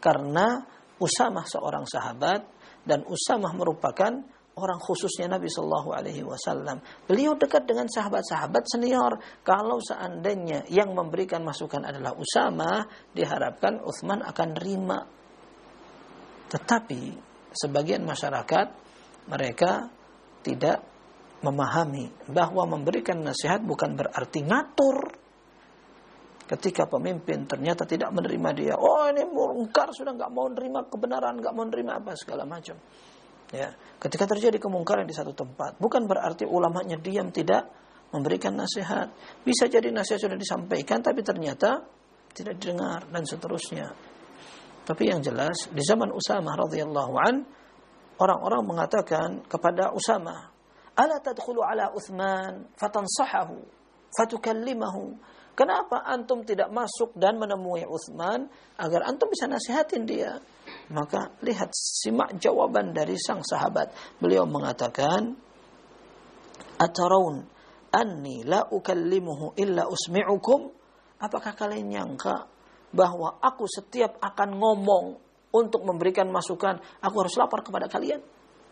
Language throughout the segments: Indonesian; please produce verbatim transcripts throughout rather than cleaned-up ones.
Karena Usamah seorang sahabat dan Usamah merupakan orang khususnya Nabi Shallallahu Alaihi Wasallam. Beliau dekat dengan sahabat-sahabat senior. Kalau seandainya yang memberikan masukan adalah Usamah, diharapkan Utsman akan terima. Tetapi sebagian masyarakat mereka tidak memahami bahwa memberikan nasihat bukan berarti ngatur. Ketika pemimpin ternyata tidak menerima dia, oh ini mungkar, sudah nggak mau menerima kebenaran, nggak mau menerima apa segala macam. Ya, ketika terjadi kemungkaran di satu tempat, bukan berarti ulamanya diam tidak memberikan nasihat. Bisa jadi nasihat sudah disampaikan, tapi ternyata tidak didengar dan seterusnya. Tapi yang jelas di zaman Usamah radhiyallahu an, orang-orang mengatakan kepada Usamah, ala tadkhulu ala Utsman fatansahahu fatukallimahu. Kenapa antum tidak masuk dan menemui Utsman agar antum bisa nasihatin dia? Maka lihat, simak jawaban dari sang sahabat. Beliau mengatakan, Ataraun anni la ukallimuhu illa usmi'ukum. Apakah kalian nyangka bahwa aku setiap akan ngomong untuk memberikan masukan, aku harus lapor kepada kalian?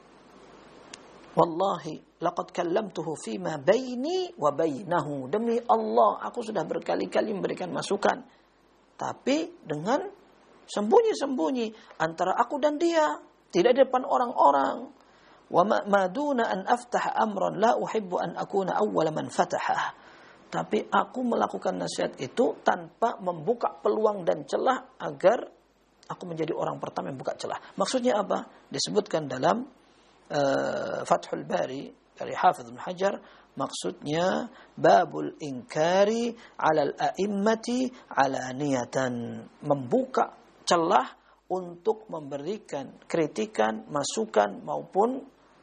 Wallahi laqad kallamtuhu fima baini wa bainahu. Demi Allah, aku sudah berkali-kali memberikan masukan, tapi dengan sembunyi-sembunyi antara aku dan dia, tidak di depan orang-orang. Wa ma duna an aftah amran la uhibbu an akuna awwala man fataha. Tapi aku melakukan nasihat itu tanpa membuka peluang dan celah agar aku menjadi orang pertama yang buka celah. Maksudnya apa? Disebutkan dalam uh, Fathul Bari dari Hafidz Ibnu Hajar, maksudnya babul inkari 'alal a'immati 'alaniyatan, membuka celah untuk memberikan kritikan, masukan maupun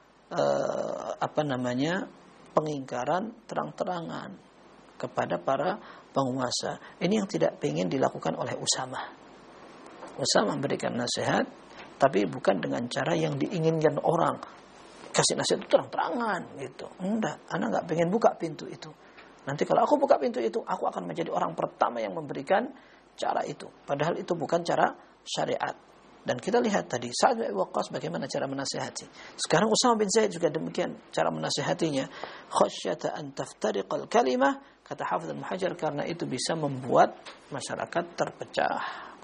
uh, apa namanya pengingkaran terang-terangan kepada para penguasa. Ini yang tidak ingin dilakukan oleh Usamah. Usamah memberikan nasihat, tapi bukan dengan cara yang diinginkan orang. Kasih nasihat itu terang-terangan gitu. Enggak, anak enggak pengen buka pintu itu. Nanti kalau aku buka pintu itu, aku akan menjadi orang pertama yang memberikan cara itu. Padahal itu bukan cara syariat. Dan kita lihat tadi Sa'ad bin Abi Waqqas bagaimana cara menasihati. Sekarang Usamah bin Zaid juga demikian cara menasihatinya. Khasyata an taftariqal kalimah, kata Hafidz Ibnu Hajar, karena itu bisa membuat masyarakat terpecah.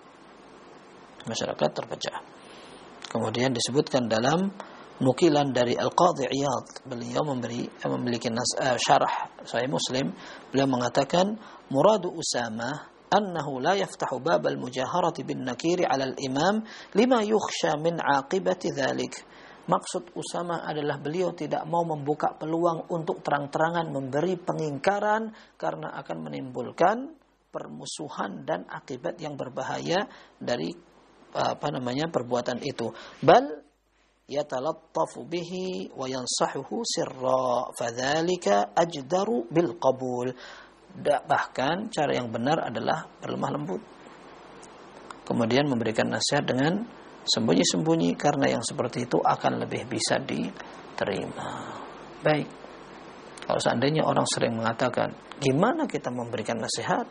Masyarakat terpecah. Kemudian disebutkan dalam nukilan dari Al-Qadhi Iyad, beliau memberi memiliki nas, uh, syarah Sahih Muslim, beliau mengatakan muradu Usamah annahu la yaftahu bab al-mujaharati bin nakiri 'ala al-imam lima yukhsha min 'aqibati dzalik. Maksud Usamah adalah beliau tidak mau membuka peluang untuk terang-terangan memberi pengingkaran karena akan menimbulkan permusuhan dan akibat yang berbahaya dari apa namanya perbuatan itu. Bal yatalattafu bihi wa yansahuhu sirra fadzalika ajdaru bil qabul. Bahkan cara yang benar adalah berlemah lembut, kemudian memberikan nasihat dengan sembunyi-sembunyi, karena yang seperti itu akan lebih bisa diterima. Baik, kalau seandainya orang sering mengatakan, gimana kita memberikan nasihat?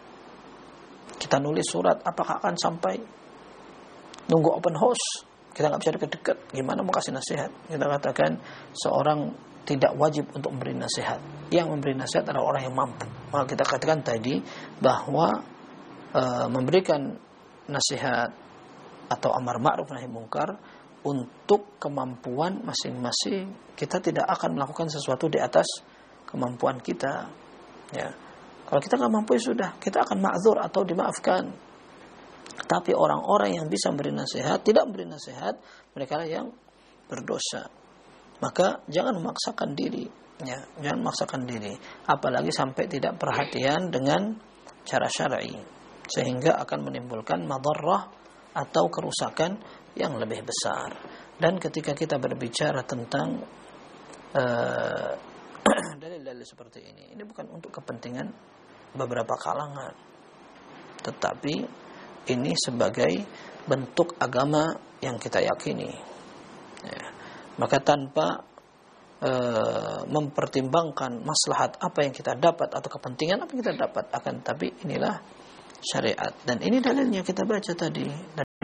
Kita nulis surat, apakah akan sampai? Nunggu open house, kita nggak bisa dekat-dekat, gimana mau kasih nasihat? Kita katakan seorang tidak wajib untuk memberi nasihat. Yang memberi nasihat adalah orang yang mampu. Maka kita katakan tadi bahwa e, memberikan nasihat atau amar ma'ruf nahi mungkar untuk kemampuan masing-masing. Kita tidak akan melakukan sesuatu di atas kemampuan kita. Ya. Kalau kita nggak mampu ya sudah, kita akan ma'dzur atau dimaafkan. Tapi orang-orang yang bisa memberi nasihat, tidak memberi nasihat, mereka yang berdosa. Maka jangan memaksakan diri, ya, jangan memaksakan diri, apalagi sampai tidak perhatian dengan cara syar'i, sehingga akan menimbulkan madarrah atau kerusakan yang lebih besar. Dan ketika kita berbicara tentang uh, dalil-dalil seperti ini, ini bukan untuk kepentingan beberapa kalangan, tetapi ini sebagai bentuk agama yang kita yakini. Ya. Maka tanpa e, mempertimbangkan maslahat apa yang kita dapat atau kepentingan apa yang kita dapat, akan tapi inilah syariat. Dan ini dalilnya kita baca tadi. Dan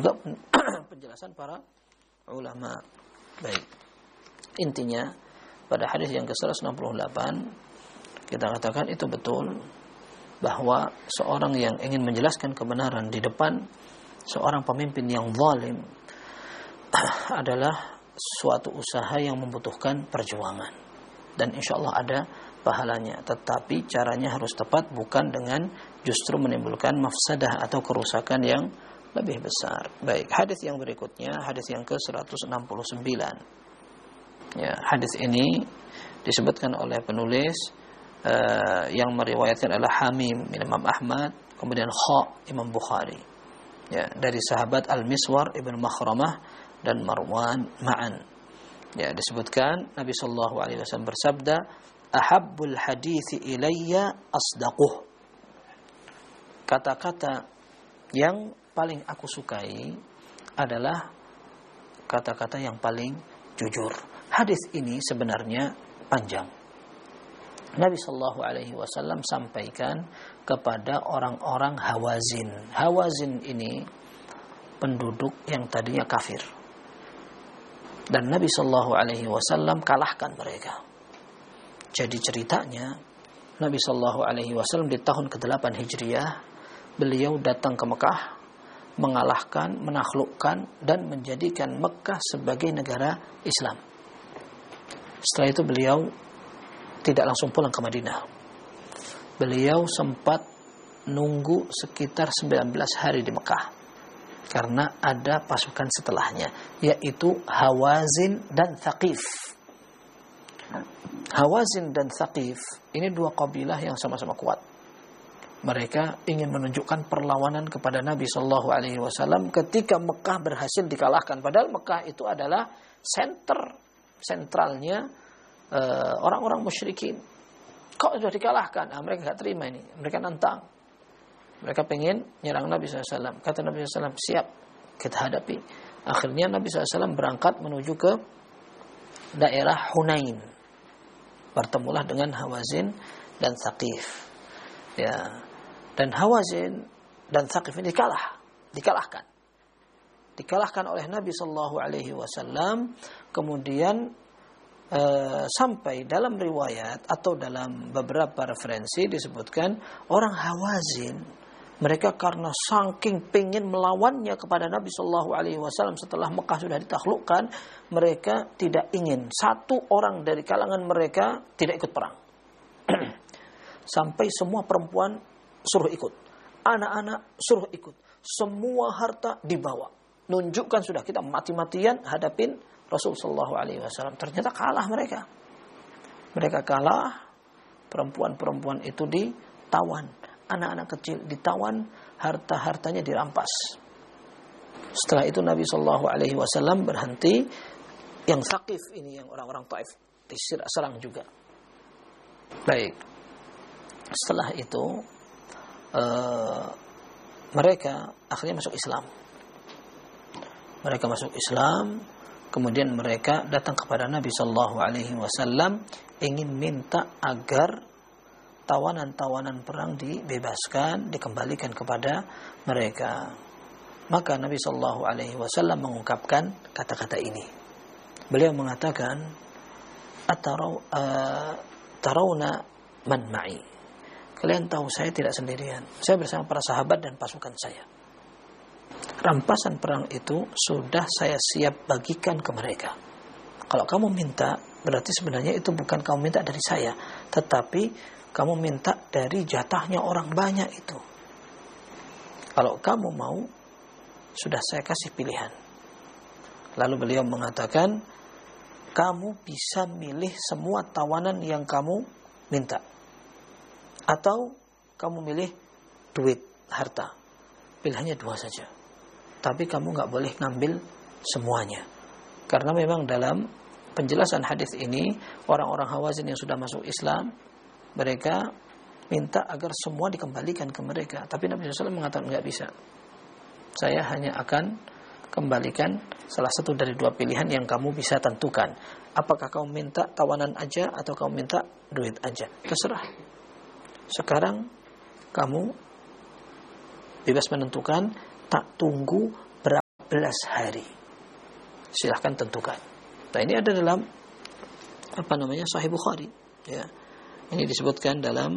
juga penjelasan para ulama. Baik. Intinya pada hadis yang ke seratus enam puluh delapan kita katakan itu betul bahwa seorang yang ingin menjelaskan kebenaran di depan seorang pemimpin yang zalim adalah suatu usaha yang membutuhkan perjuangan dan insya Allah ada pahalanya, tetapi caranya harus tepat, bukan dengan justru menimbulkan mafsadah atau kerusakan yang lebih besar. Baik, hadis yang berikutnya, hadis yang ke seratus enam puluh sembilan. Ya, hadis ini disebutkan oleh penulis uh, yang meriwayatkan adalah Hamim bin Imam Ahmad, kemudian Kha Imam Bukhari. Ya, dari sahabat Al-Miswar ibn Makhramah dan Marwan ma'an. Ya, disebutkan Nabi sallallahu alaihi wasallam bersabda, "Ahabbul hadithi ilayya asdaquh." Kata-kata yang paling aku sukai adalah kata-kata yang paling jujur. Hadis ini sebenarnya panjang. Nabi sallallahu alaihi wasallam sampaikan kepada orang-orang Hawazin. Hawazin ini penduduk yang tadinya kafir. Dan Nabi sallallahu alaihi wasallam kalahkan mereka. Jadi ceritanya Nabi sallallahu alaihi wasallam di tahun kedelapan Hijriah beliau datang ke Mekah, mengalahkan, menaklukkan dan menjadikan Mekah sebagai negara Islam. Setelah itu beliau tidak langsung pulang ke Madinah. Beliau sempat nunggu sekitar sembilan belas hari di Mekah karena ada pasukan setelahnya, yaitu Hawazin dan Thaqif. Hawazin dan Thaqif ini dua kabilah yang sama-sama kuat. Mereka ingin menunjukkan perlawanan kepada Nabi sallallahu alaihi wasallam ketika Mekah berhasil dikalahkan. Padahal Mekah itu adalah center sentralnya uh, orang-orang musyrikin. Kok sudah dikalahkan? Nah, mereka enggak terima ini. Mereka nantang. Mereka pengen nyerang Nabi sallallahu alaihi wasallam. Kata Nabi sallallahu alaihi wasallam, "Siap, kita hadapi." Akhirnya Nabi sallallahu alaihi wasallam berangkat menuju ke daerah Hunain. Bertemulah dengan Hawazin dan Thaqif. Ya. Dan Hawazin dan Thaqif ini kalah, dikalahkan. Dikalahkan oleh Nabi sallallahu alaihi wasallam. Kemudian eh, sampai dalam riwayat atau dalam beberapa referensi disebutkan orang Hawazin, mereka karena saking pengen melawannya kepada Nabi sallallahu alaihi wasallam setelah Mekah sudah ditaklukkan, mereka tidak ingin satu orang dari kalangan mereka tidak ikut perang. Sampai semua perempuan suruh ikut, anak-anak suruh ikut, semua harta dibawa. Nunjukkan sudah kita mati-matian hadapin Rasul sallallahu alaihi wasallam. Ternyata kalah mereka. Mereka kalah, perempuan-perempuan itu ditawan, anak-anak kecil ditawan, harta-hartanya dirampas. Setelah itu Nabi sallallahu alaihi wasallam berhenti. Yang Thaqif ini, yang orang-orang Taif, diserang juga. Baik. Setelah itu uh, mereka akhirnya masuk Islam. Mereka masuk Islam, kemudian mereka datang kepada Nabi sallallahu alaihi wasallam ingin minta agar tawanan-tawanan perang dibebaskan, dikembalikan kepada mereka. Maka Nabi sallallahu alaihi wasallam mengungkapkan kata-kata ini. Beliau mengatakan, "Atarau uh, tarawna man ma'i." Kalian tahu saya tidak sendirian. Saya bersama para sahabat dan pasukan saya. Rampasan perang itu sudah saya siap bagikan ke mereka. Kalau kamu minta, berarti sebenarnya itu bukan kamu minta dari saya, tetapi kamu minta dari jatahnya orang banyak itu. Kalau kamu mau, sudah saya kasih pilihan. Lalu beliau mengatakan, kamu bisa milih semua tawanan yang kamu minta. Atau kamu milih duit, harta. Pilihannya dua saja. Tapi kamu gak boleh ngambil semuanya. Karena memang dalam penjelasan hadis ini, orang-orang Hawazin yang sudah masuk Islam, mereka minta agar semua dikembalikan ke mereka. Tapi Nabi shallallahu alaihi wasallam mengatakan gak bisa. Saya hanya akan kembalikan salah satu dari dua pilihan yang kamu bisa tentukan. Apakah kamu minta tawanan aja atau kamu minta duit aja. Terserah. Sekarang kamu bebas menentukan, tak tunggu berapa belas hari. Silahkan tentukan. Nah, ini ada dalam apa namanya Sahih Bukhari, ya. Ini disebutkan dalam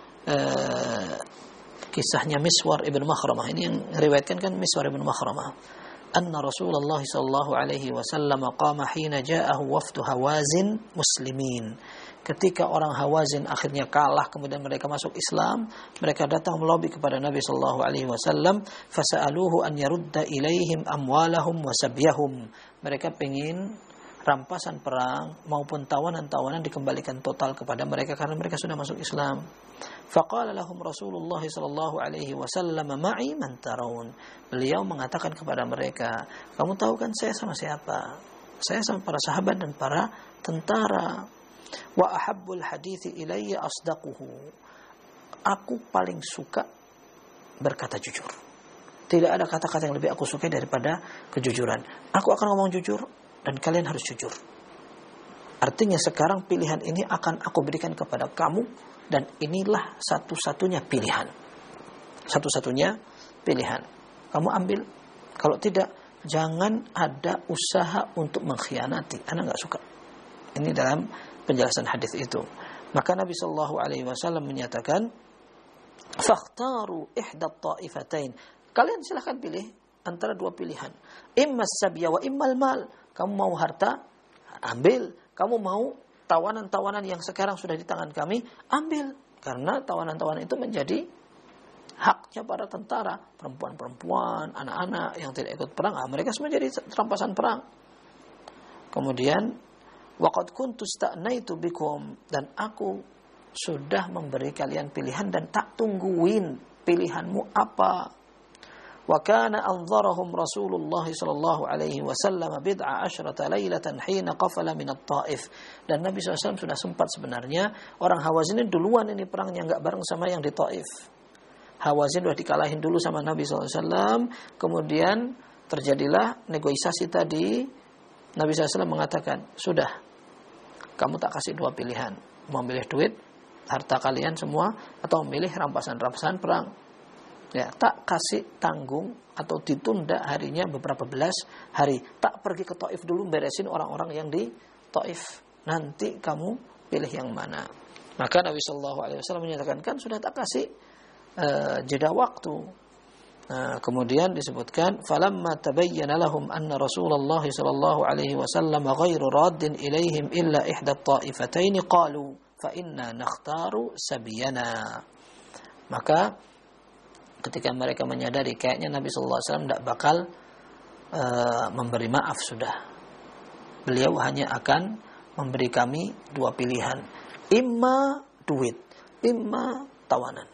uh, kisahnya Miswar ibn Makhramah. Ini yang riwayatkan kan Miswar ibn Makhramah. Anna Rasulullah sallallahu alaihi wasallam qama hina ja'ahu wafdu Hawazin muslimin. Ketika orang Hawazin akhirnya kalah, kemudian mereka masuk Islam, mereka datang melobi kepada Nabi sallallahu alaihi wasallam, fasa'aluhu an yarudda ilaihim amwalahum wa sabyahum. Mereka ingin rampasan perang maupun tawanan-tawanan dikembalikan total kepada mereka karena mereka sudah masuk Islam. Faqala lahum Rasulullah sallallahu alaihi wasallam ma'i man tarawun. Beliau mengatakan kepada mereka, kamu tahu kan saya sama siapa? Saya sama para sahabat dan para tentara. Wa ahabbul hadithi ilayya asdaquhu. Aku paling suka berkata jujur. Tidak ada kata-kata yang lebih aku sukai daripada kejujuran. Aku akan ngomong jujur dan kalian harus jujur. Artinya sekarang pilihan ini akan aku berikan kepada kamu dan inilah satu-satunya pilihan. Satu-satunya pilihan. Kamu ambil. Kalau tidak, jangan ada usaha untuk mengkhianati. Ana enggak suka. Ini dalam penjelasan hadis itu. Maka Nabi sallallahu alaihi wasallam menyatakan, "Fakhtaru ihda at-ta'ifatain." Kalian silahkan pilih antara dua pilihan. Imma sabya wa immal mal. Kamu mau harta? Ambil. Kamu mau tawanan-tawanan yang sekarang sudah di tangan kami? Ambil. Karena tawanan-tawanan itu menjadi haknya para tentara, perempuan-perempuan, anak-anak yang tidak ikut perang. Ah, mereka semua jadi rampasan perang. Kemudian waqad kuntu sta'naitu bikum, dan aku sudah memberi kalian pilihan dan tak tungguin pilihanmu apa. Wa kana anzarahum Rasulullah sallallahu alaihi wasallam bid'a asyrata lailatan hina qafala min at-Taif. Dan Nabi sallallahu alaihi wasallam sudah sempat sebenarnya, orang Hawazin ini duluan ini perangnya, enggak bareng sama yang di Taif. Hawazin sudah dikalahin dulu sama Nabi sallallahu alaihi wasallam, kemudian terjadilah negosiasi tadi. Nabi sallallahu alaihi wasallam mengatakan, sudah, kamu tak kasih dua pilihan. Mau milih duit, harta kalian semua, atau milih rampasan-rampasan perang. Ya, tak kasih tanggung atau ditunda harinya beberapa belas hari. Tak pergi ke Taif dulu beresin orang-orang yang di Taif. Nanti kamu pilih yang mana. Maka Nabi sallallahu alaihi wasallam menyatakan, kan sudah tak kasih uh, jeda waktu. Nah, kemudian disebutkan falamma tabayyana lahum anna Rasulullah sallallahu alaihi wasallam ghairu raddin ilaihim illa ihda at-ta'ifatayn qalu fa inna nakhtaru sabiyana. Maka ketika mereka menyadari kayaknya Nabi sallallahu alaihi wasallam tidak bakal uh, memberi maaf sudah. Beliau hanya akan memberi kami dua pilihan, imma duit, imma tawanan.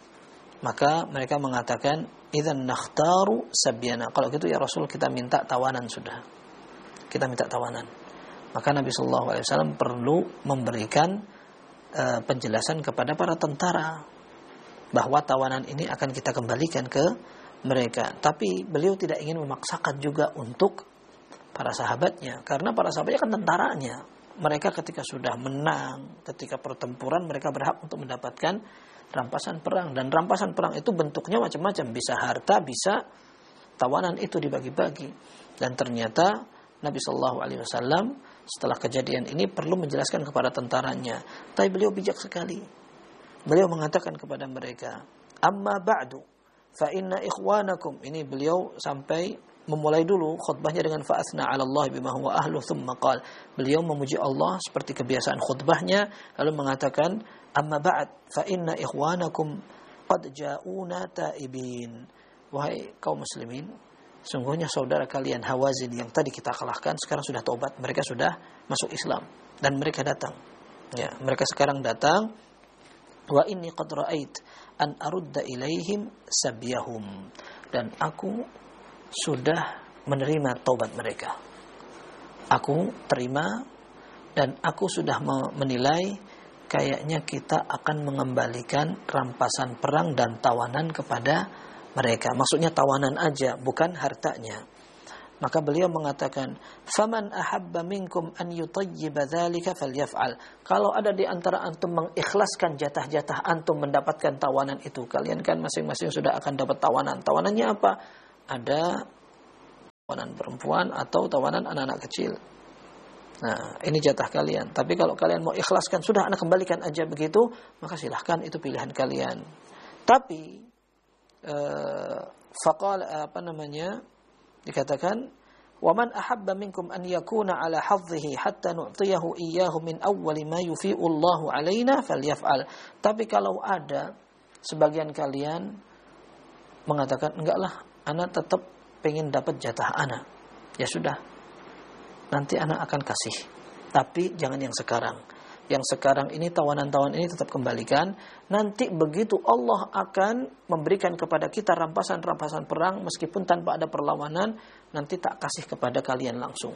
Maka mereka mengatakan, idzan nakhtaru sabyana. Kalau gitu ya Rasul, kita minta tawanan sudah. Kita minta tawanan. Maka Nabi sallallahu alaihi wasallam perlu memberikan uh, penjelasan kepada para tentara bahwa tawanan ini akan kita kembalikan ke mereka. Tapi beliau tidak ingin memaksakan juga untuk para sahabatnya, karena para sahabatnya kan tentaranya. Mereka ketika sudah menang, ketika pertempuran, mereka berhak untuk mendapatkan rampasan perang. Dan rampasan perang itu bentuknya macam-macam. Bisa harta, bisa tawanan, itu dibagi-bagi. Dan ternyata Nabi sallallahu alaihi wasallam setelah kejadian ini perlu menjelaskan kepada tentaranya. Tapi beliau bijak sekali. Beliau mengatakan kepada mereka, amma ba'du fa inna ikhwanakum. Ini beliau sampai memulai dulu khutbahnya dengan fa'athna 'ala Allah bima huwa ahlu thumma qala. Beliau memuji Allah seperti kebiasaan khutbahnya, lalu mengatakan, amma ba'd fa inna ikhwanakum qad ja'una ta'ibin. Wahai kaum muslimin, sungguhnya saudara kalian Hawazin yang tadi kita kalahkan sekarang sudah taubat, mereka sudah masuk Islam dan mereka datang. Ya, mereka sekarang datang. Wa inni qad ra'ait an arudda ilaihim sabyahum. Dan aku sudah menerima taubat mereka. Aku terima dan aku sudah menilai kayaknya kita akan mengembalikan rampasan perang dan tawanan kepada mereka. Maksudnya tawanan aja, bukan hartanya. Maka beliau mengatakan, faman ahabba minkum an yutayyiba dzalika falyaf'al. Kalau ada di antara antum mengikhlaskan jatah-jatah antum mendapatkan tawanan itu, kalian kan masing-masing sudah akan dapat tawanan. Tawanannya apa? Ada tawanan perempuan atau tawanan anak-anak kecil. Nah, ini jatah kalian. Tapi kalau kalian mau ikhlaskan, sudah anak kembalikan aja begitu, maka silahkan, itu pilihan kalian. Tapi uh, faqal apa namanya? Dikatakan, "Wa man ahabba minkum an yakuna ala hadhihi hatta nu'tiyahu iyyahu min awwali ma yufi'u Allahu alaina falyaf'al." Tapi kalau ada sebagian kalian mengatakan, "Enggaklah, anak tetap pengen dapat jatah anak." Ya sudah, nanti anak akan kasih, tapi jangan yang sekarang. Yang sekarang ini, tawanan-tawanan ini tetap kembalikan. Nanti begitu Allah akan memberikan kepada kita rampasan-rampasan perang, meskipun tanpa ada perlawanan, nanti tak kasih kepada kalian langsung.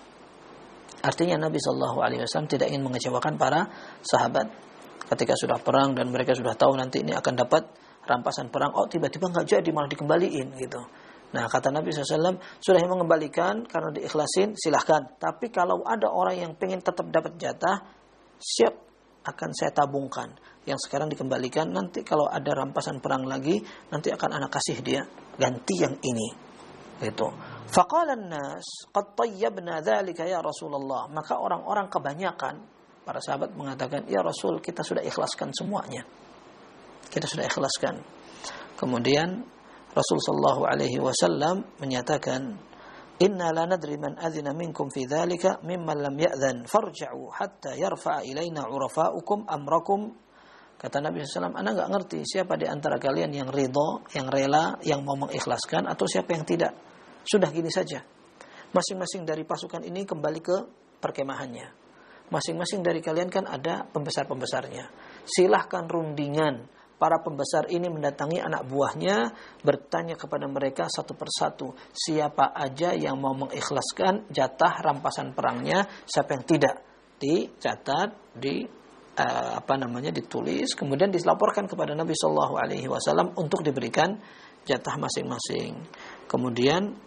Artinya Nabi Shallallahu Alaihi Wasallam tidak ingin mengecewakan para sahabat. Ketika sudah perang dan mereka sudah tahu nanti ini akan dapat rampasan perang, oh tiba-tiba nggak jadi, malah dikembaliin gitu. Nah, kata Nabi shallallahu alaihi wasallam, sudah yang mengembalikan karena diikhlasin, silahkan. Tapi kalau ada orang yang pengen tetap dapat jatah, siap, akan saya tabungkan. Yang sekarang dikembalikan, nanti kalau ada rampasan perang lagi, nanti akan anak kasih dia, ganti yang ini. Gitu. Faqala an-nas, qad tayyabna dzalika ya Rasulullah. Maka orang-orang kebanyakan, para sahabat mengatakan, ya Rasul, kita sudah ikhlaskan semuanya. Kita sudah ikhlaskan. Kemudian Rasul sallallahu alaihi wasallam menyatakan, "Inna la nadri man adzina minkum fi dzalika mimman lam ya'dzan farja'u hatta yarfa'a ilaina 'urafa'ukum amrakum." Kata Nabi sallallahu alaihi wasallam, "Ana enggak ngerti siapa di antara kalian yang ridha, yang rela, yang mau mengikhlaskan atau siapa yang tidak. Sudah gini saja. Masing-masing dari pasukan ini kembali ke perkemahannya. Masing-masing dari kalian kan ada pembesar-pembesarnya. Silahkan rundingan. Para pembesar ini mendatangi anak buahnya, bertanya kepada mereka satu persatu, siapa aja yang mau mengikhlaskan jatah rampasan perangnya, siapa yang tidak. Dicatat, di uh, apa namanya ditulis, kemudian dilaporkan kepada Nabi Shallallahu Alaihi Wasallam untuk diberikan jatah masing-masing. Kemudian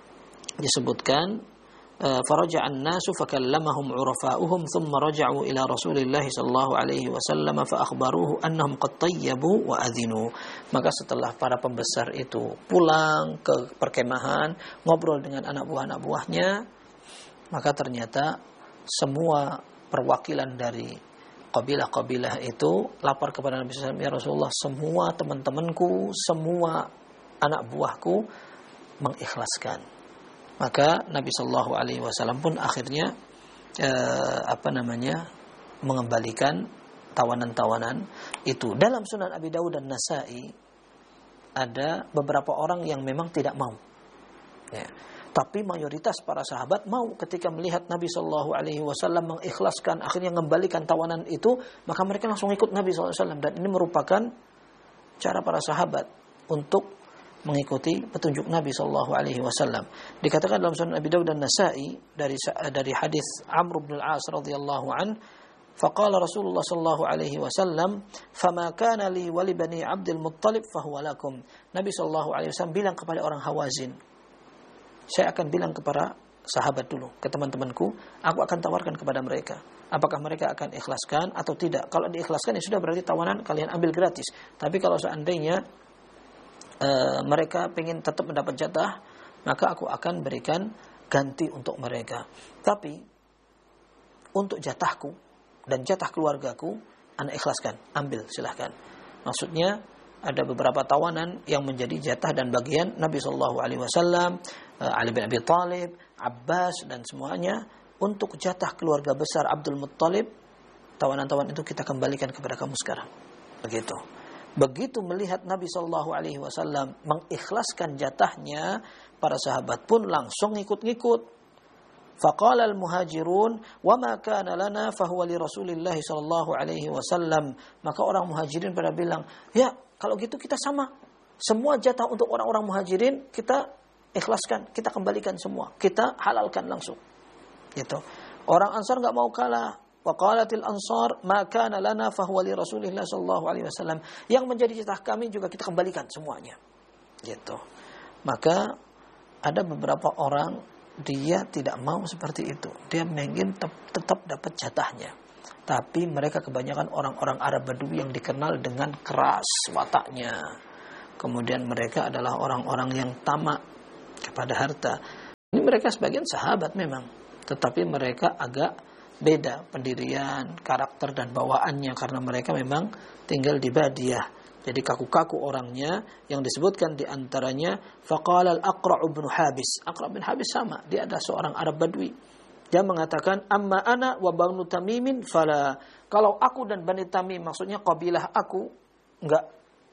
disebutkan, فَرَجَعَ النَّاسُ فَكَلَّمَهُمْ عُرَفَاؤُهُمْ ثُمَّ رَجَعُوا إِلَى رَسُولِ اللَّهِ صَلَّى اللَّهُ عَلَيْهِ وَسَلَّمَ فَأَخْبَرُوهُ أَنَّهُمْ قَدْ طَيَّبُوا وَأَذِنُوا. Maka setelah para pembesar itu pulang ke perkemahan, ngobrol dengan anak buah-anak buahnya, maka ternyata semua perwakilan dari kabilah-kabilah itu lapor kepada Nabi shallallahu alaihi wasallam, ya Rasulullah, semua teman-temanku, semua anak buahku mengikhlaskan. Maka Nabi Shallallahu Alaihi Wasallam pun akhirnya eh, apa namanya mengembalikan tawanan-tawanan itu. Dalam Sunan Abi Dawud dan Nasai ada beberapa orang yang memang tidak mau, ya. Tapi mayoritas para sahabat mau. Ketika melihat Nabi Shallallahu Alaihi Wasallam mengikhlaskan, akhirnya mengembalikan tawanan itu, maka mereka langsung ikut Nabi Shallallahu Alaihi Wasallam. Dan ini merupakan cara para sahabat untuk mengikuti petunjuk Nabi Shallallahu Alaihi Wasallam. Dikatakan dalam Sunan Abi Dawud dan Nasai dari dari hadis Amr bin Al-As radhiyallahu an, faqala Rasulullah Shallallahu Alaihi Wasallam, fama kana li wa li bani Abdul Muttalib fahuwa lakum. Nabi Shallallahu Alaihi Wasallam bilang kepada orang Hawazin, saya akan bilang kepada sahabat dulu, ke teman-temanku, aku akan tawarkan kepada mereka, apakah mereka akan ikhlaskan atau tidak. Kalau diikhlaskan ya sudah, berarti tawanan kalian ambil gratis. Tapi kalau seandainya Uh, mereka ingin tetap mendapat jatah, maka aku akan berikan ganti untuk mereka. Tapi untuk jatahku dan jatah keluargaku, anak ikhlaskan, ambil silahkan. Maksudnya ada beberapa tawanan yang menjadi jatah dan bagian Nabi Shallallahu Alaihi Wasallam, uh, Ali bin Abi Thalib, Abbas dan semuanya. Untuk jatah keluarga besar Abdul Muttalib, tawanan-tawanan itu kita kembalikan kepada kamu sekarang. Begitu. Begitu melihat Nabi Shallallahu Alaihi Wasallam mengikhlaskan jatahnya, para sahabat pun langsung ngikut-ngikut. Faqala al-muhajirun, wa ma kana lana fahuwa li Rasulillah Shallallahu Alaihi Wasallam. Maka orang muhajirin pada bilang, ya kalau gitu kita sama. Semua jatah untuk orang-orang muhajirin kita ikhlaskan, kita kembalikan semua, kita halalkan langsung. Gitu. Orang Ansar nggak mau kalah. Wa qalatil ansar ma kana lana fahuwa li Rasulillah sallallahu alaihi wasallam. Yang menjadi jatah kami juga kita kembalikan semuanya. Gitu. Maka ada beberapa orang dia tidak mau seperti itu. Dia ingin tetap, tetap dapat jatahnya. Tapi mereka kebanyakan orang-orang Arab Badui yang dikenal dengan keras wataknya. Kemudian mereka adalah orang-orang yang tamak kepada harta. Ini mereka sebagian sahabat memang, tetapi mereka agak beda pendirian, karakter dan bawaannya karena mereka memang tinggal di Badiah. Jadi kaku-kaku orangnya, yang disebutkan di antaranya faqala al-Aqra' bin Habis. Aqra' bin Habis sama, dia adalah seorang Arab Badui. Dia mengatakan amma ana wa Banu Tamimin fala. Kalau aku dan Bani Tamim, maksudnya kabilah aku, enggak,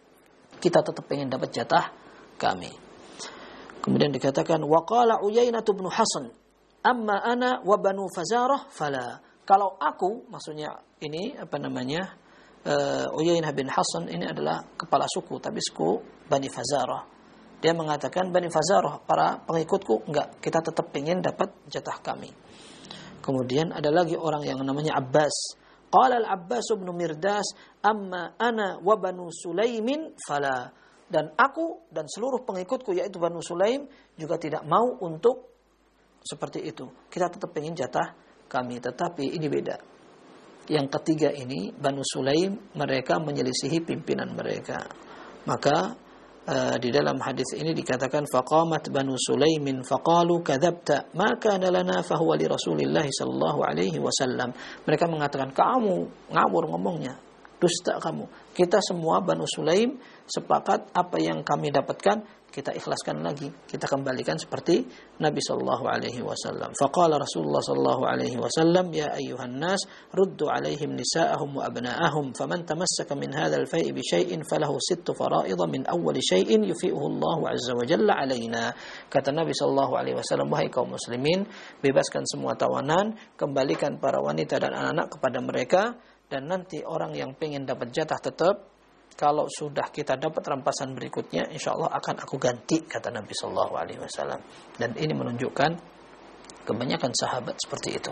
kita tetap ingin dapat jatah kami. Kemudian dikatakan waqala Uyainah bin Hasan amma ana wa Banu Fazarah fala. Kalau aku, maksudnya ini apa namanya, uh, Uyainah bin Hasan ini adalah kepala suku, tapi suku Bani Fazarah. Dia mengatakan Bani Fazarah, para pengikutku, enggak, kita tetap ingin dapat jatah kami. Kemudian ada lagi orang yang namanya Abbas. Qala al-Abbas bin Mirdas amma ana wa Banu Sulaimin fala. Dan aku dan seluruh pengikutku yaitu Banu Sulaim juga tidak mau untuk seperti itu. Kita tetap ingin jatah kami, tetapi ini beda. Yang ketiga ini Banu Sulaim, mereka menyelisihi pimpinan mereka. Maka uh, di dalam hadis ini dikatakan faqamat Banu Sulaimin faqalu kadzabta ma kana lana fa huwa li Rasulillah sallallahu alaihi wasallam. Mereka mengatakan kamu ngawur ngomongnya, dusta kamu. Kita semua Banu Sulaim sepakat apa yang kami dapatkan kita ikhlaskan lagi, kita kembalikan seperti Nabi sallallahu alaihi wasallam. Faqala Rasulullah sallallahu alaihi wasallam ya ayyuhan nas ruddu alaihim nisa'ahum wa abna'ahum faman tamassaka min hadzal fai'i bi syai'in falahu sittu fara'id min awwal syai'in yufi'uhu Allah azza wa jalla alaina. Kata Nabi sallallahu alaihi wasallam, wahai kaum muslimin, bebaskan semua tawanan, kembalikan para wanita dan anak-anak kepada mereka, dan nanti orang yang pengen dapat jatah tetap, kalau sudah kita dapat rampasan berikutnya, insya Allah akan aku ganti, kata Nabi Sallallahu Alaihi Wasallam. Dan ini menunjukkan kebanyakan sahabat seperti itu.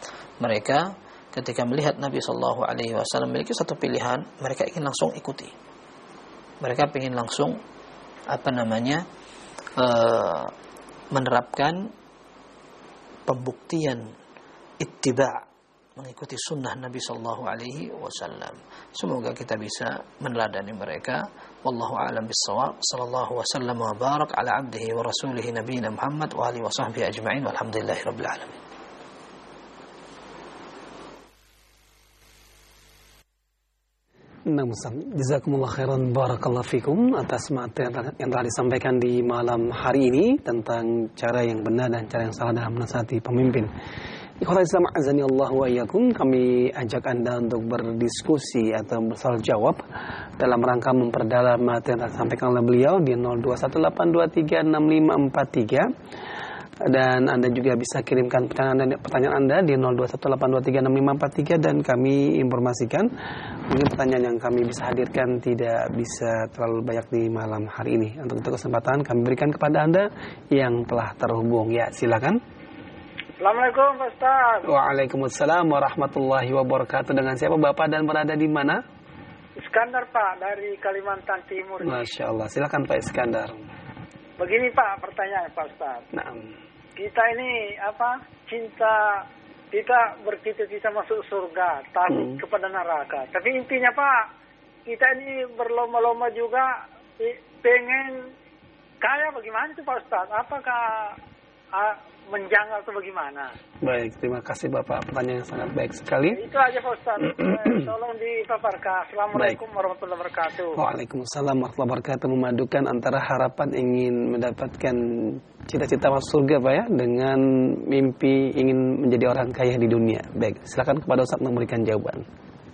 Mereka ketika melihat Nabi Sallallahu Alaihi Wasallam memiliki satu pilihan, mereka ingin langsung ikuti. Mereka ingin langsung apa namanya uh, menerapkan pembuktian ittiba', mengikuti sunnah Nabi sallallahu alaihi wasallam. Semoga kita bisa meneladani mereka. Wallahu a'lam bis-shawab. Sallallahu wasallam wa barak ala abdihi wa rasulihi nabiyina Muhammad wa alihi wa sahbihi ajma'in. Walhamdulillahirabbil alamin. Nah, jazakumullah khairan, barakallahu fikum atas materi yang telah disampaikan di malam hari ini tentang cara yang benar dan cara yang salah dalam menasihati pemimpin. Ikhwatal Islam azani Allah wa iyyakum, kami ajak Anda untuk berdiskusi atau bersoal jawab dalam rangka memperdalam materi yang disampaikan oleh beliau di nol dua satu delapan dua tiga enam lima empat tiga, dan Anda juga bisa kirimkan pertanyaan Anda, pertanyaan Anda di nol dua satu delapan dua tiga enam lima empat tiga, dan kami informasikan mungkin pertanyaan yang kami bisa hadirkan tidak bisa terlalu banyak di malam hari ini. Untuk itu kesempatan kami berikan kepada Anda yang telah terhubung. Ya, silakan. Assalamualaikum Pak Ustaz. Waalaikumsalam warahmatullahi wabarakatuh. Dengan siapa Bapak dan berada di mana? Iskandar Pak, dari Kalimantan Timur. Masya Allah, silakan Pak Iskandar. Begini Pak, pertanyaan Pak Ustaz. Nah. Kita ini apa? Cinta, kita bercita-cita masuk surga, takut hmm. kepada neraka. Tapi intinya Pak, kita ini berlomba-lomba juga pengen kaya, bagaimana itu Pak Ustaz? Apakah uh, menjanggal atau bagaimana? Baik, terima kasih Bapak, pertanyaan yang sangat baik sekali. Itu aja Pak Ustaz. Tolong dipaparkan. Assalamualaikum baik. warahmatullahi wabarakatuh. Waalaikumsalam warahmatullahi wabarakatuh. Memadukan antara harapan ingin mendapatkan cita-cita masuk surga Pak ya, dengan mimpi ingin menjadi orang kaya di dunia. Baik, silakan kepada Ustaz memberikan jawaban.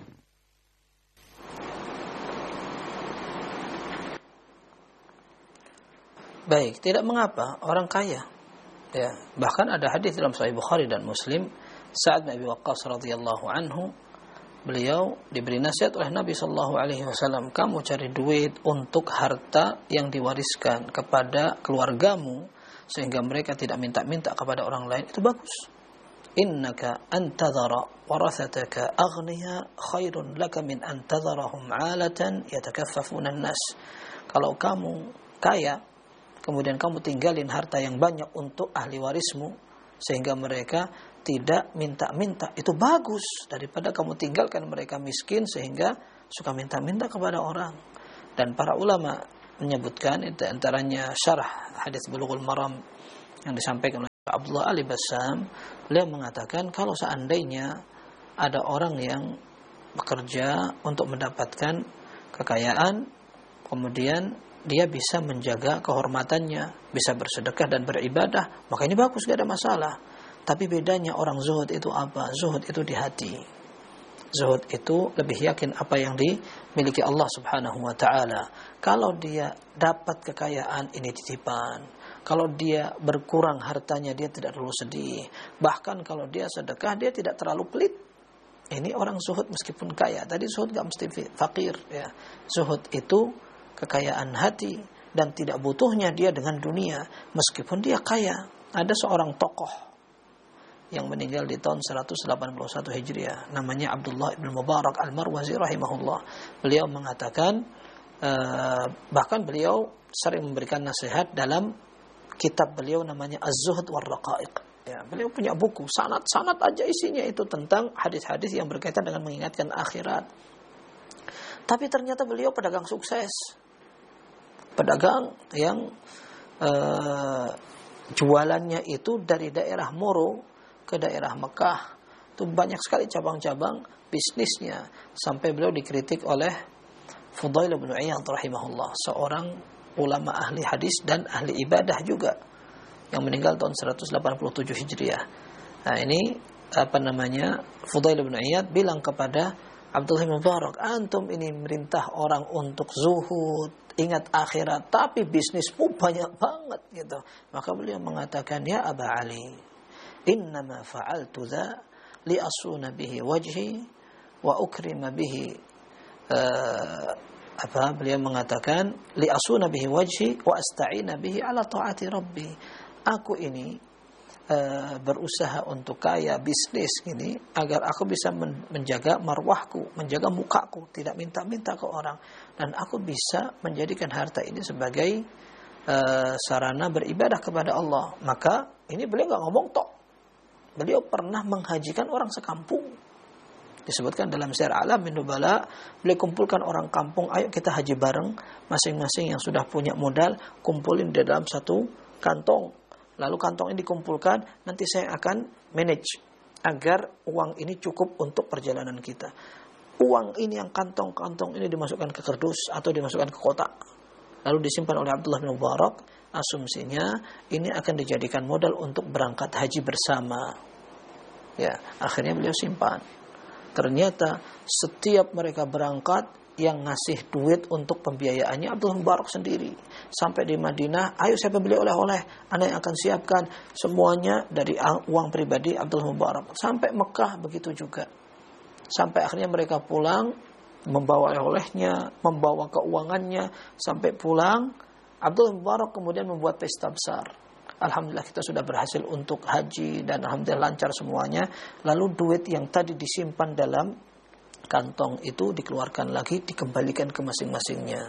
Baik, tidak mengapa orang kaya. Ya, bahkan ada hadis dalam Sahih Bukhari dan Muslim, Sa'ad bin Abi Waqqas radhiyallahu anhu, beliau diberi nasihat oleh Nabi sallallahu alaihi wasallam, kamu cari duit untuk harta yang diwariskan kepada keluargamu sehingga mereka tidak minta-minta kepada orang lain, itu bagus. Innaka antadhara warathataka aghniya khairun laka min antadharahum 'alatan yatakaffafuna an-nas. Kalau kamu kaya kemudian kamu tinggalin harta yang banyak untuk ahli warismu sehingga mereka tidak minta-minta, itu bagus daripada kamu tinggalkan mereka miskin sehingga suka minta-minta kepada orang. Dan para ulama menyebutkan, itu antaranya syarah hadis Bulughul Maram yang disampaikan Abdullah Al-Bassam, beliau mengatakan kalau seandainya ada orang yang bekerja untuk mendapatkan kekayaan, kemudian dia bisa menjaga kehormatannya, bisa bersedekah dan beribadah, maka ini bagus, gak ada masalah. Tapi bedanya orang zuhud itu apa? Zuhud itu di hati. Zuhud itu lebih yakin apa yang dimiliki Allah Subhanahu wa ta'ala. Kalau dia dapat kekayaan, ini titipan. Kalau dia berkurang hartanya, dia tidak terlalu sedih. Bahkan kalau dia sedekah, dia tidak terlalu pelit. Ini orang zuhud meskipun kaya. Tadi zuhud gak mesti fakir, ya. Zuhud itu kekayaan hati dan tidak butuhnya dia dengan dunia meskipun dia kaya. Ada seorang tokoh yang meninggal di tahun seratus delapan puluh satu Hijriah, namanya Abdullah ibn Mubarak Al-Marwazi rahimahullah. Beliau mengatakan, uh, bahkan beliau sering memberikan nasihat dalam kitab beliau namanya Az-Zuhd war Raqaiq. Ya, beliau punya buku sanad-sanad aja isinya itu tentang hadis-hadis yang berkaitan dengan mengingatkan akhirat. Tapi ternyata beliau pedagang sukses, pedagang yang uh, jualannya itu dari daerah Moro ke daerah Mekah. Itu banyak sekali cabang-cabang bisnisnya, sampai beliau dikritik oleh Fudail bin Iyad rahimahullah, seorang ulama ahli hadis dan ahli ibadah juga yang meninggal tahun seratus delapan puluh tujuh Hijriah. Nah, ini apa namanya? Fudail bin Iyad bilang kepada Abdullah bin Mubarak, antum ini merintah orang untuk zuhud, ingat akhirat, tapi bisnismu banyak banget gitu. Maka beliau mengatakan, ya Aba Ali, innama fa'altu dha li asuna bihi wajhi wa ukrima bihi uh, apa beliau mengatakan li asuna bihi wajhi wa asta'ina bihi ala ta'ati rabbi. Aku ini uh, berusaha untuk kaya bisnis ini agar aku bisa men- menjaga marwahku, menjaga mukaku, tidak minta-minta ke orang, dan aku bisa menjadikan harta ini sebagai uh, sarana beribadah kepada Allah. Maka ini beliau enggak ngomong tok. Beliau pernah menghajikan orang sekampung. Disebutkan dalam Syiar A'lamin Nubala, beliau kumpulkan orang kampung, ayo kita haji bareng, masing-masing yang sudah punya modal kumpulin di dalam satu kantong. Lalu kantong ini dikumpulkan, nanti saya akan manage agar uang ini cukup untuk perjalanan kita. Uang ini yang kantong-kantong ini dimasukkan ke kardus atau dimasukkan ke kotak, lalu disimpan oleh Abdullah bin Mubarak. Asumsinya ini akan dijadikan modal untuk berangkat haji bersama. Ya, akhirnya beliau simpan. Ternyata setiap mereka berangkat, yang ngasih duit untuk pembiayaannya Abdullah bin Mubarak sendiri. Sampai di Madinah, ayo siapa beli oleh-oleh, anda yang akan siapkan. Semuanya dari uang pribadi Abdullah bin Mubarak. Sampai Mekah begitu juga. Sampai akhirnya mereka pulang, membawa oleh-olehnya, membawa keuangannya. Sampai pulang, Abdullah bin Mubarak kemudian membuat pesta besar. Alhamdulillah kita sudah berhasil untuk haji dan alhamdulillah lancar semuanya. Lalu duit yang tadi disimpan dalam kantong itu dikeluarkan lagi, dikembalikan ke masing-masingnya.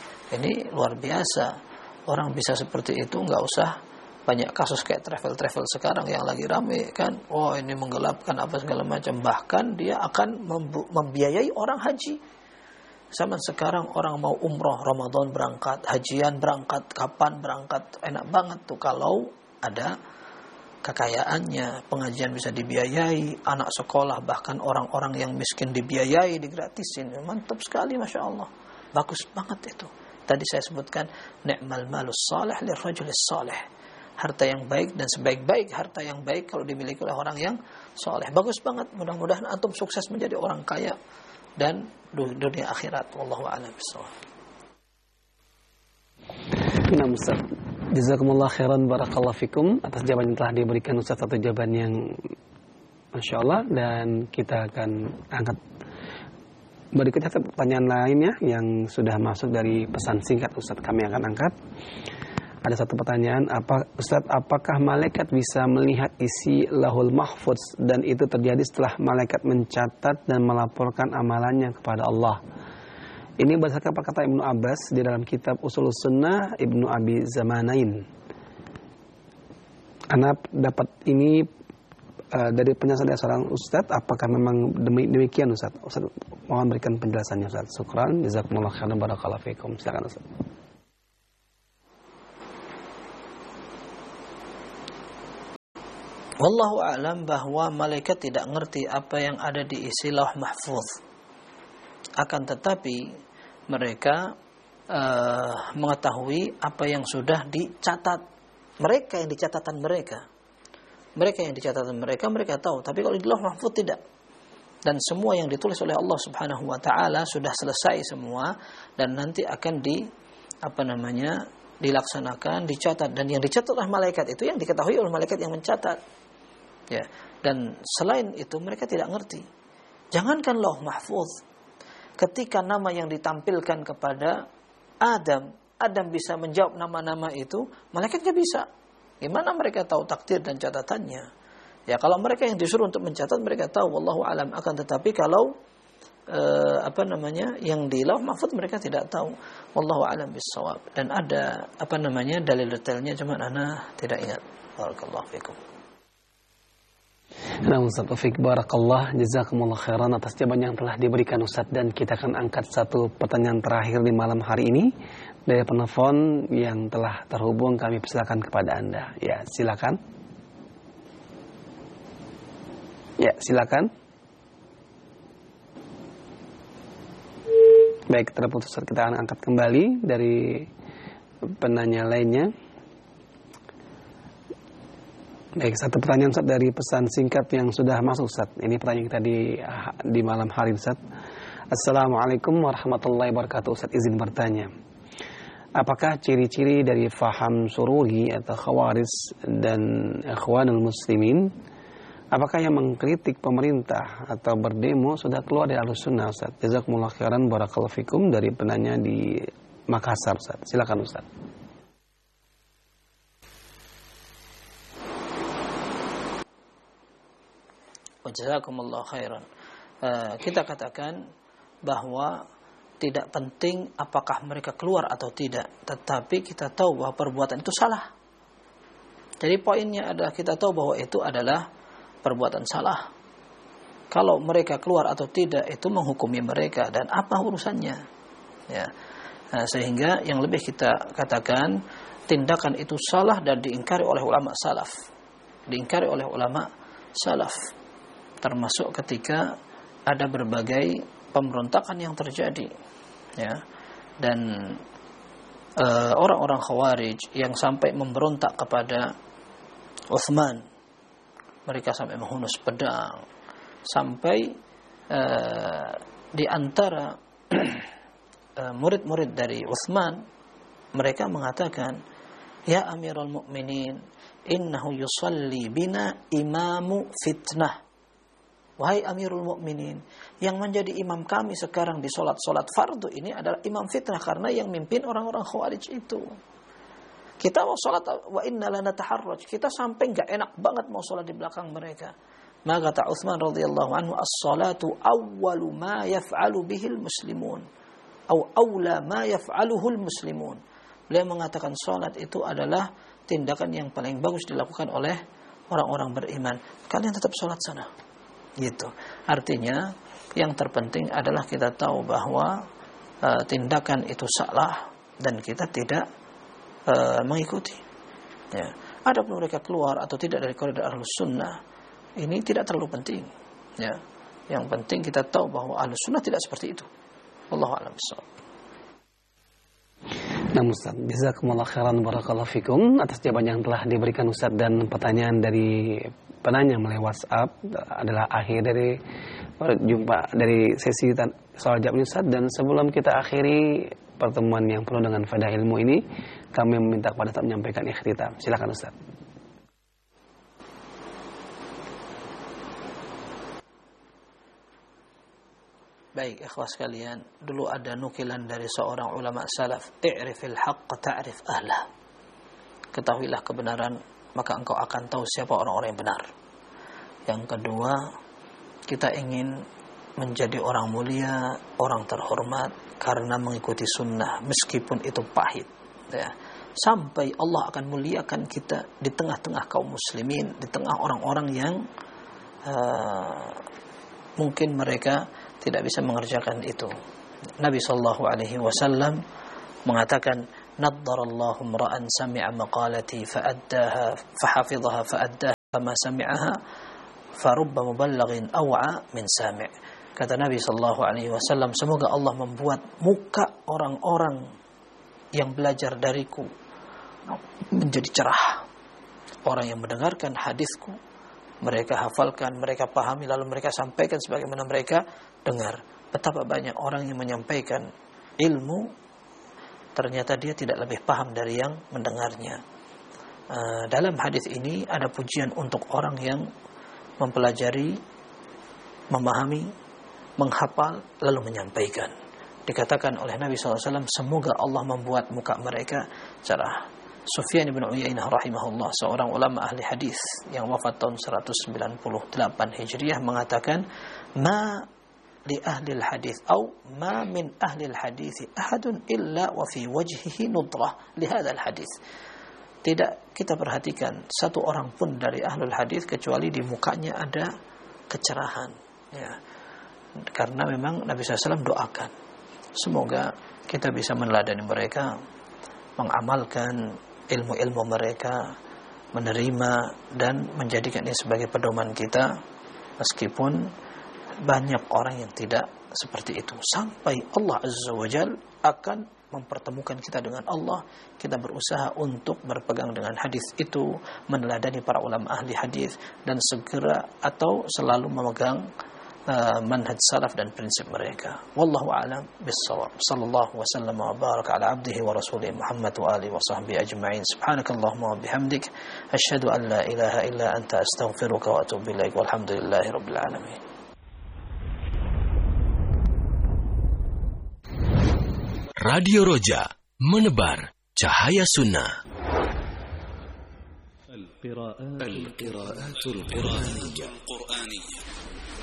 Ini luar biasa. Orang bisa seperti itu, nggak usah banyak kasus kayak travel-travel sekarang yang lagi rame kan. Oh ini menggelapkan apa segala macam. Bahkan dia akan membu- membiayai orang haji. Zaman sekarang orang mau umroh, Ramadan berangkat, hajian berangkat, kapan berangkat, enak banget tuh kalau ada kekayaannya, pengajian bisa dibiayai, anak sekolah, bahkan orang-orang yang miskin dibiayai, digratisin. Mantap sekali, Masya Allah. Bagus banget itu. Tadi saya sebutkan, ni'mal malus salih lirrajulis salih. Harta yang baik dan sebaik-baik harta yang baik kalau dimiliki oleh orang yang saleh. Bagus banget. Mudah-mudahan antum sukses menjadi orang kaya dan dunia akhirat. Wallahu a'lam bishawab. Nah, Ustaz, jazakumullah khairan barakallahu fikum atas jawaban yang telah diberikan Ustaz, satu jawaban yang Masya Allah. Dan kita akan angkat berikutnya pertanyaan lainnya yang sudah masuk dari pesan singkat Ustaz, kami akan angkat. Ada satu pertanyaan, apa Ustaz, apakah malaikat bisa melihat isi Lahul Mahfuz dan itu terjadi setelah malaikat mencatat dan melaporkan amalannya kepada Allah? Ini berdasarkan perkataan Ibnu Abbas di dalam kitab Ushulus Sunnah Ibnu Abi Zamanain. Anak dapat ini uh, dari penjelasan dari seorang Ustaz, apakah memang demikian Ustaz? Ustaz mohon berikan penjelasannya Ustaz. Syukran, jazakumullah khairan barakallahu fikum. Silakan Ustaz. Wallahu a'lam bahwa malaikat tidak ngerti apa yang ada di isi lauh mahfuz. Akan tetapi mereka uh, mengetahui apa yang sudah dicatat. Mereka yang di catatan mereka. Mereka yang di catatan mereka, mereka tahu. Tapi kalau di lauh mahfuz tidak. Dan semua yang ditulis oleh Allah Subhanahu wa taala sudah selesai semua dan nanti akan di apa namanya? dilaksanakan, dicatat, dan yang dicatat oleh malaikat itu yang diketahui oleh malaikat yang mencatat. Ya, dan selain itu mereka tidak ngerti. Jangankan lauh mahfuz, ketika nama yang ditampilkan kepada Adam, Adam bisa menjawab nama-nama itu, malaikat nggak bisa. Gimana mereka tahu takdir dan catatannya? Ya, kalau mereka yang disuruh untuk mencatat, mereka tahu, wallahu alam. Akan tetapi kalau eh, apa namanya yang di lauh mahfuz mereka tidak tahu, wallahu alam bissawab. Dan ada apa namanya dalil detailnya, cuma ana tidak ingat. Barakallahu fikum. Nah, Ustaz Taufik, barakallah, jazakumullah khairan atas jawaban yang telah diberikan Ustaz. Dan kita akan angkat satu pertanyaan terakhir di malam hari ini dari penelpon yang telah terhubung. Kami persilakan kepada Anda. Ya, silakan. Ya, silakan. Baik, terputus. Kita akan angkat kembali dari penanya lainnya. Baik, satu pertanyaan Ustaz dari pesan singkat yang sudah masuk Ustaz. Ini pertanyaan kita di, di malam hari Ustaz. Assalamualaikum warahmatullahi wabarakatuh. Ustaz izin bertanya, apakah ciri-ciri dari faham sururi atau khawarij dan ikhwanul muslimin, apakah yang mengkritik pemerintah atau berdemo sudah keluar dari Ahlussunnah Ustaz? Jazakumullah khairan barakallahu fikum, dari penanya di Makassar Ustaz. Silakan Ustaz. Jazakumullah khairan. Uh, kita katakan bahwa tidak penting apakah mereka keluar atau tidak, tetapi kita tahu bahwa perbuatan itu salah. Jadi poinnya adalah kita tahu bahwa itu adalah perbuatan salah. Kalau mereka keluar atau tidak itu menghukumi mereka, dan apa urusannya? Ya. Nah, sehingga yang lebih kita katakan tindakan itu salah dan diingkari oleh ulama salaf. Diingkari oleh ulama salaf. Termasuk ketika ada berbagai pemberontakan yang terjadi, ya, dan e, orang-orang Khawarij yang sampai memberontak kepada Utsman, mereka sampai menghunus pedang, sampai e, di antara e, murid-murid dari Utsman, mereka mengatakan, ya Amirul Mukminin, innahu yusalli bina imamu fitnah. Wahai Amirul Mukminin, yang menjadi imam kami sekarang di solat-solat fardu ini adalah imam fitnah, karena yang mimpin orang-orang Khawarij itu. Kita mau solat, wa inna lana taharraj, kita sampai nggak enak banget mau solat di belakang mereka. Maka kata Utsman radhiyallahu anhu, as-salatu awwalu ma yaf'alu bihil muslimun, atau awla ma yaf'aluhul muslimun. Beliau mengatakan solat itu adalah tindakan yang paling bagus dilakukan oleh orang-orang beriman. Kalian tetap solat sana. Gitu. Artinya yang terpenting adalah kita tahu bahwa uh, tindakan itu salah dan kita tidak uh, mengikuti. Ya. Adapun mereka keluar atau tidak dari koridor Ahlussunnah, ini tidak terlalu penting. Ya. Yang penting kita tahu bahwa Ahlussunnah tidak seperti itu. Wallahu a'lam bishawab. Nah Ustaz, jazakumullah khairan barakallahu fikum atas jawaban yang telah diberikan Ustaz. Dan pertanyaan dari penanya melalui WhatsApp adalah akhir dari jumpa dari sesi soal jawab ini Ustaz. Dan sebelum kita akhiri pertemuan yang penuh dengan faedah ilmu ini, kami meminta kepada Ustaz menyampaikan ikhtitam. Silakan Ustaz. Baik, ikhwas sekalian, dulu ada nukilan dari seorang ulama salaf, i'rifil haqq ta'rif ahlah. Ketahuilah kebenaran, maka engkau akan tahu siapa orang-orang yang benar. Yang kedua, kita ingin menjadi orang mulia, orang terhormat karena mengikuti sunnah, meskipun itu pahit. Ya. Sampai Allah akan muliakan kita di tengah-tengah kaum muslimin, di tengah orang-orang yang uh, mungkin mereka tidak bisa mengerjakan itu. Nabi sallallahu alaihi wasallam mengatakan, naddarallahu imra'an sami'a maqalati fa'addaha fahafidhaha fa'addaha fama sami'aha farubba muballighin aw'a min sami'. Kata Nabi sallallahu alaihi wasallam, semoga Allah membuat muka orang-orang yang belajar dariku menjadi cerah. Orang yang mendengarkan hadisku, mereka hafalkan, mereka pahami, lalu mereka sampaikan sebagaimana mereka dengar. Betapa banyak orang yang menyampaikan ilmu, ternyata dia tidak lebih paham dari yang mendengarnya. Uh, dalam hadis ini ada pujian untuk orang yang mempelajari, memahami, menghafal, lalu menyampaikan. Dikatakan oleh Nabi shallallahu alaihi wasallam, semoga Allah membuat muka mereka cerah. Sufyan bin Uyainah rahimahullah, seorang ulama ahli hadis yang wafat tahun seratus sembilan puluh delapan Hijriah, mengatakan, ma li ahli hadis atau ma min ahli hadis ahadun illa wa fi wajhihi nudrah li hadzal hadis. Tidak kita perhatikan satu orang pun dari ahlul hadis kecuali di mukanya ada kecerahan, ya. Karena memang Nabi shallallahu alaihi wasallam doakan, semoga kita bisa meneladani mereka, mengamalkan ilmu-ilmu mereka, menerima dan menjadikan ini sebagai pedoman kita, meskipun banyak orang yang tidak seperti itu. Sampai Allah Azza wa Jal akan mempertemukan kita dengan Allah, kita berusaha untuk berpegang dengan hadis itu, meneladani para ulama ahli hadis, dan segera atau selalu memegang uh, manhaj salaf dan prinsip mereka. Wallahu a'lam bis-shawab. Sallallahu wasallam wa baraka ala abdihi wa rasulih Muhammad wa alihi wa sahbihi ajma'in. Subhanakallahumma wa bihamdik, asyhadu an la ilaha illa anta, astaghfiruka wa atubu ilaik. Walhamdulillahi rabbil alamin. Radio Roja, menebar cahaya sunnah. Al-Qira'atul Qur'aniyah.